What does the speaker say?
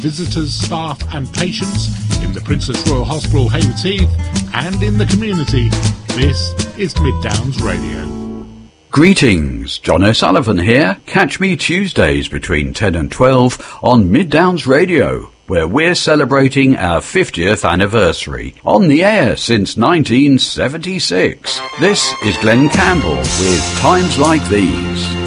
visitors, staff and patients in the Princess Royal Hospital, Haywards Heath, and in the community. This is Mid Downs Radio. Greetings, John O'Sullivan here. Catch me Tuesdays between 10 and 12 on Mid Downs Radio, where we're celebrating our 50th anniversary, on the air since 1976. This is Glenn Campbell with Times Like These.